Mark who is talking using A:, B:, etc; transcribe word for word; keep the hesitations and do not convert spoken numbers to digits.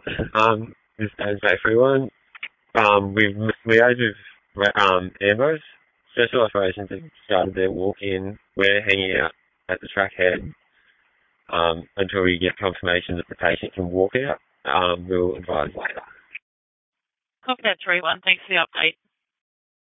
A: Um, this is Bay Freeline. Um, we've liaised with um, Ambos. Special Operations have started their walk-in. We're hanging out at the track head um, until we get confirmation that the patient can walk out. Um, we'll advise later.
B: Confidence three one, thanks for the update.